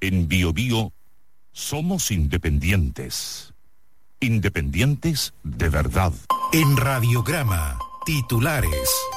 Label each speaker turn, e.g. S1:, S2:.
S1: En BioBio somos independientes. Independientes de verdad.
S2: En Radiograma, titulares.